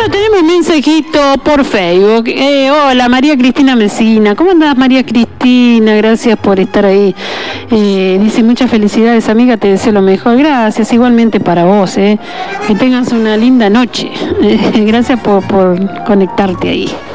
Bueno, tenemos mensajito por Facebook. Hola, María Cristina Mesina. ¿Cómo andás, María Cristina? Gracias por estar ahí. Dice, muchas felicidades, amiga, te deseo lo mejor. Gracias, igualmente para vos. Que tengas una linda noche. Gracias por conectarte ahí.